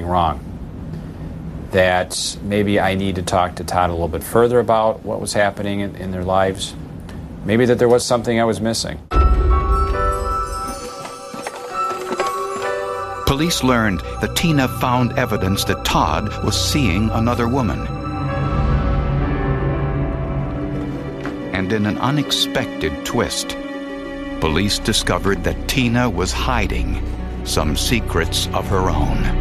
wrong. That maybe I need to talk to Todd a little bit further about what was happening in their lives. Maybe that there was something I was missing. Police learned that Tina found evidence that Todd was seeing another woman. And in an unexpected twist, police discovered that Tina was hiding some secrets of her own.